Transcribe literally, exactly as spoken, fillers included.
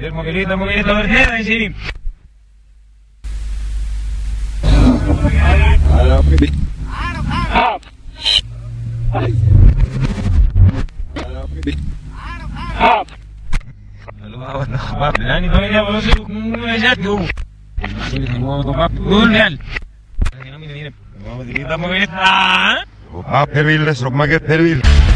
Moquelito, moquelito, verde, sí. Ah, per il, insomma che per il.